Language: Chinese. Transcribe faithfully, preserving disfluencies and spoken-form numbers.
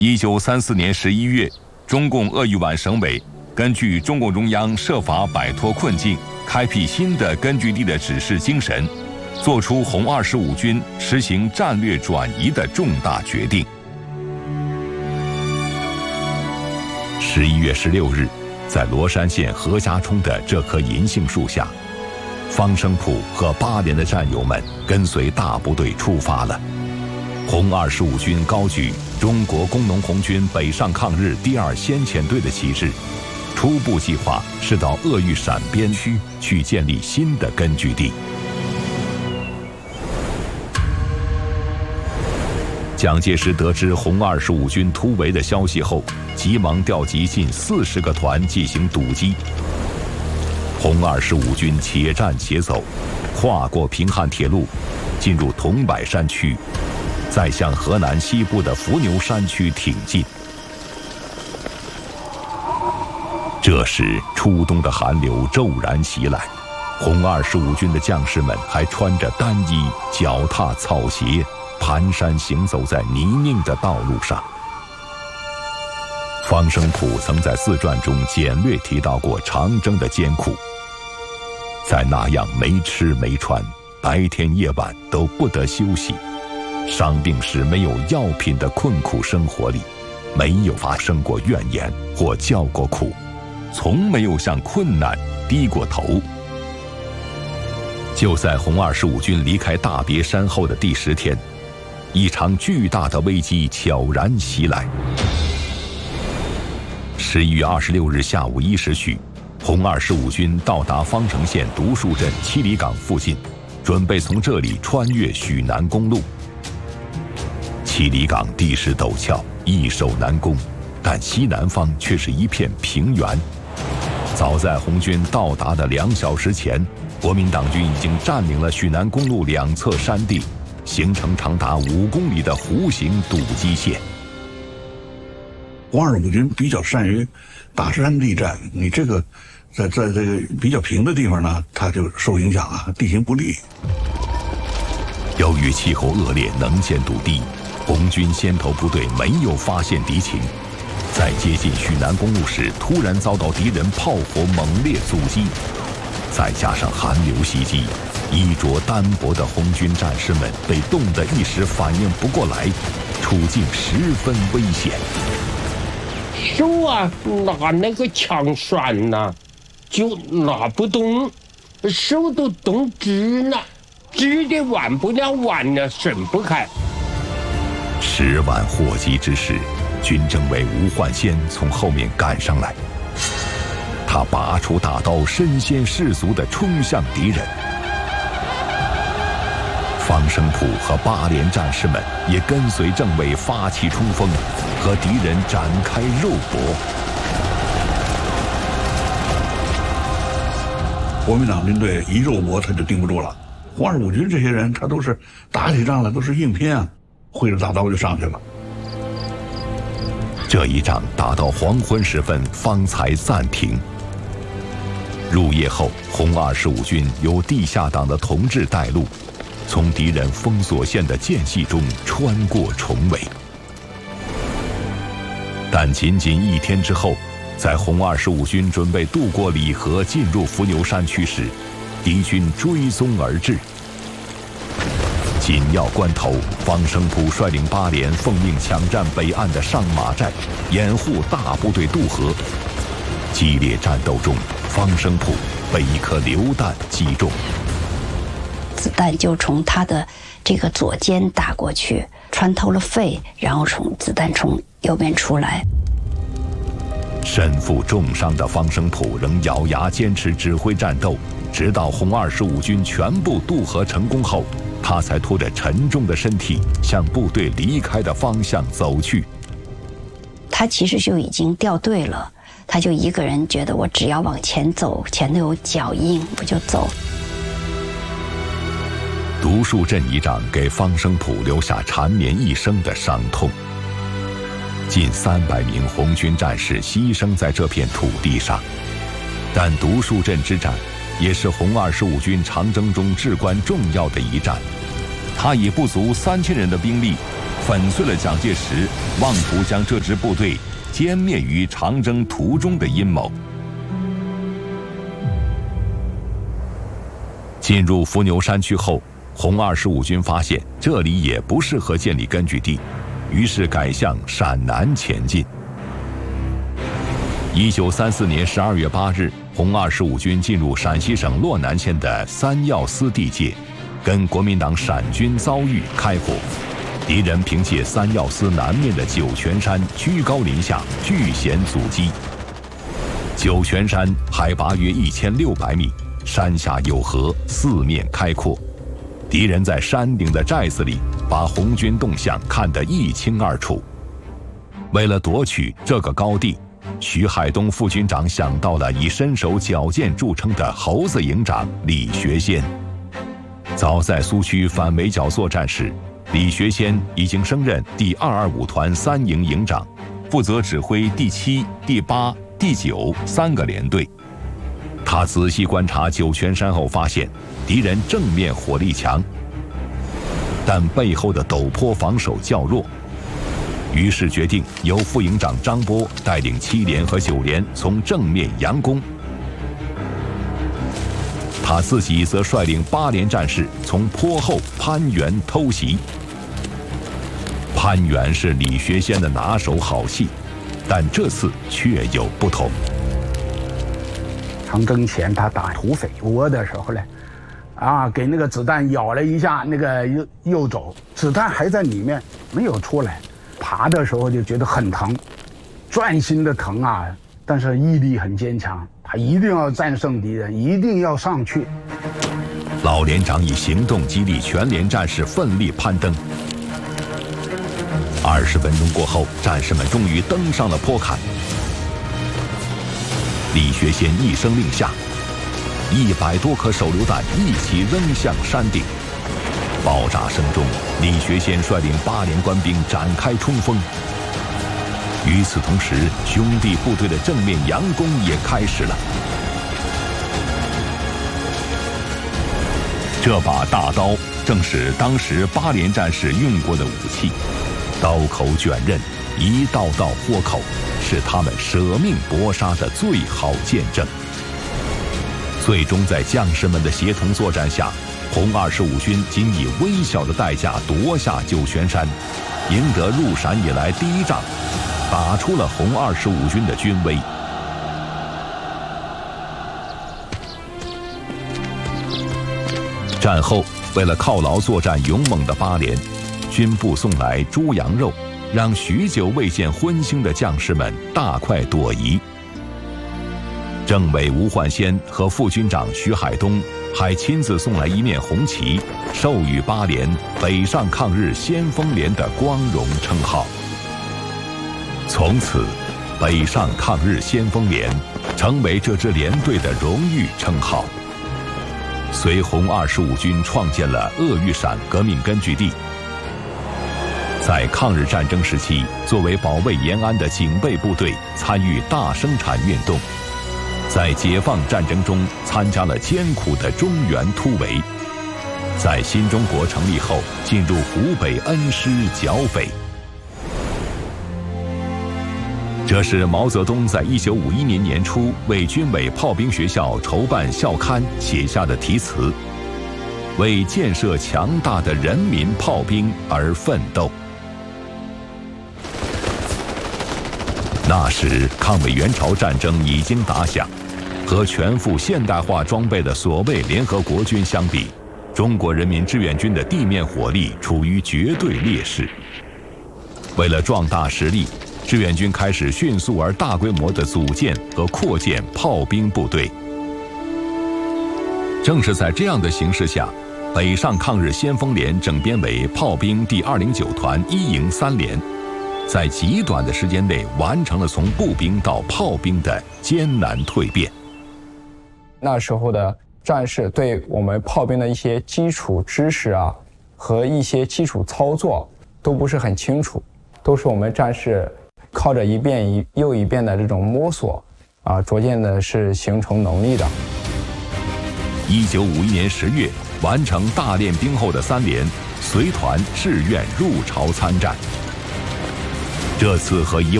一九三四年十一月，中共鄂豫皖省委根据中共中央设法摆脱困境、开辟新的根据地的指示精神，作出红二十五军实行战略转移的重大决定。十一月十六日，在罗山县何家冲的这棵银杏树下，方声浦和八连的战友们跟随大部队出发了。红二十五军高举中国工农红军北上抗日第二先遣队的旗帜，初步计划是到鄂豫陕边区去建立新的根据地。蒋介石得知红二十五军突围的消息后，急忙调集近四十个团进行堵击。红二十五军且战且走，跨过平汉铁路，进入桐柏山区，再向河南西部的伏牛山区挺进。这时，初冬的寒流骤然袭来，红二十五军的将士们还穿着单衣，脚踏草鞋，蹒跚行走在泥泞的道路上。方声浦曾在自传中简略提到过长征的艰苦，在那样没吃没穿，白天夜晚都不得休息，伤病时没有药品的困苦生活里，没有发生过怨言或叫过苦，从没有向困难低过头。就在红二十五军离开大别山后的第十天，一场巨大的危机悄然袭来。十一月二十六日下午一时许，红二十五军到达方城县独树镇七里岗附近，准备从这里穿越许南公路。七里岗地势陡峭，易守难攻，但西南方却是一片平原。早在红军到达的两小时前，国民党军已经占领了许南公路两侧山地，形成长达五公里的弧形堵击线。 红二十五军比较善于打山地战，你这个在在这个比较平的地方呢，它就受影响啊，地形不利。 由于气候恶劣，能见度低，红军先头部队没有发现敌情，在接近许南公路时，突然遭到敌人炮火猛烈阻击，再加上寒流袭击，衣着单薄的红军战士们被冻得一时反应不过来，处境十分危险。 手啊，拿那个枪栓呐，就拿不动，手都冻直了，直的弯不了弯了，伸不开。 十万火急之时，军政委吴焕先从后面赶上来，他拔出大刀，身先士卒地冲向敌人。方声浦和八连战士们也跟随政委发起冲锋，和敌人展开肉搏。 国民党军队一肉搏，他就顶不住了。红二十五军这些人，他都是打起仗来都是硬拼啊，挥着大刀就上去了。 这一仗打到黄昏时分方才暂停。入夜后，红二十五军由地下党的同志带路，从敌人封锁线的间隙中穿过重围。但仅仅一天之后，在红二十五军准备渡过里河进入伏牛山区时，敌军追踪而至。紧要关头，方声浦率领八连奉命抢占北岸的上马寨，掩护大部队渡河。激烈战斗中，方声浦被一颗榴弹击中， 子弹就从他的这个左肩打过去，穿透了肺，然后从子弹从右边出来。 身负重伤的方声浦仍咬牙坚持指挥战斗，直到红二十五军全部渡河成功后，他才拖着沉重的身体向部队离开的方向走去。 他其实就已经掉队了，他就一个人觉得我只要往前走，前头有脚印，我就走。 独树镇一仗给方声浦留下缠绵一生的伤痛。近三百名红军战士牺牲在这片土地上，但独树镇之战也是红二十五军长征中至关重要的一战。他以不足三千人的兵力， 粉碎了蒋介石妄图将这支部队歼灭于长征途中的阴谋。进入伏牛山区后，红二十五军发现这里也不适合建立根据地，于是改向陕南前进。一九三四年十二月八日，红二十五军进入陕西省洛南县的三要司地界，跟国民党陕军遭遇开火。敌人凭借三要司南面的九泉山居高临下，据险阻击。九泉山海拔约一千六百米，山下有河，四面开阔。敌人在山顶的寨子里，把红军动向看得一清二楚。为了夺取这个高地，徐海东副军长想到了以身手矫健著称的猴子营长李学先。早在苏区反围剿作战时，李学先已经升任第二二五团三营营长，负责指挥第七、第八、第九三个连队。他仔细观察九泉山后发现，敌人正面火力强，但背后的陡坡防守较弱。于是决定由副营长张波带领七连和九连从正面佯攻，他自己则率领八连战士从坡后攀援偷袭。攀援是李学先的拿手好戏，但这次却有不同。 长征前他打土匪窝的时候呢，啊，给那个子弹咬了一下，那个又又走，子弹还在里面没有出来。爬的时候就觉得很疼，钻心的疼啊！但是毅力很坚强，他一定要战胜敌人，一定要上去。 老连长以行动激励全连战士奋力攀登。二十分钟过后，战士们终于登上了坡坎。李学先一声令下，一百多颗手榴弹一起扔向山顶。爆炸声中，李学先率领八连官兵展开冲锋。与此同时，兄弟部队的正面佯攻也开始了。这把大刀正是当时八连战士用过的武器，刀口卷刃，一道道豁口，是他们舍命搏杀的最好见证。最终在将士们的协同作战下，红二十五军仅以微小的代价夺下九泉山，赢得入陕以来第一仗，打出了红二十五军的军威。战后，为了犒劳作战勇猛的八连，军部送来猪羊肉，让许久未见荤腥的将士们大快朵颐。政委吴焕先和副军长徐海东还亲自送来一面红旗，授予八连北上抗日先锋连的光荣称号。从此，北上抗日先锋连成为这支连队的荣誉称号。随红二十五军创建了鄂豫陕革命根据地。在抗日战争时期，作为保卫延安的警备部队，参与大生产运动。在解放战争中参加了艰苦的中原突围，在新中国成立后进入湖北恩施剿匪。这是毛泽东在一九五一年年初为军委炮兵学校筹办校刊写下的题词：为建设强大的人民炮兵而奋斗。那时，抗美援朝战争已经打响。和全副现代化装备的所谓联合国军相比，中国人民志愿军的地面火力处于绝对劣势。为了壮大实力，志愿军开始迅速而大规模地组建和扩建炮兵部队。正是在这样的形势下，北上抗日先锋连整编为炮兵第二零九团一营三连，在极短的时间内完成了从步兵到炮兵的艰难蜕变。 那时候的战士对我们炮兵的一些基础知识啊和一些基础操作都不是很清楚，都是我们战士靠着一遍一又一遍的这种摸索啊，逐渐的是形成能力的。 一九五一年十月， 完成大练兵后的三连，随团志愿入朝参战。这次和以往